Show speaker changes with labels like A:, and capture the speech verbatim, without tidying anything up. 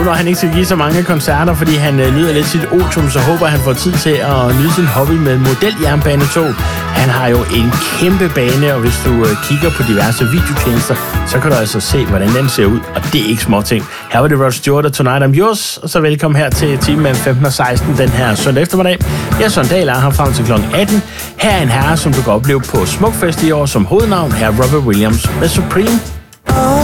A: hvor han ikke skal give så mange koncerter, fordi han øh, nyder lidt sit otium, så håber han får tid til at nyde sin hobby med modeljernbanetog. Han har jo en kæmpe bane, og hvis du øh, kigger på diverse videotjenester, så kan du altså se, hvordan den ser ud, og det er ikke små ting. Her var det Rod Stewart og Tonight I'm Yours, og så velkommen her til timen mellem femten og seksten den her søndag eftermiddag. Jeg er Søren Dahl, er her frem til klokken atten. Her er en herre, som du kan opleve på Smukfest i år som hovednavn, her Robbie Williams med Supreme.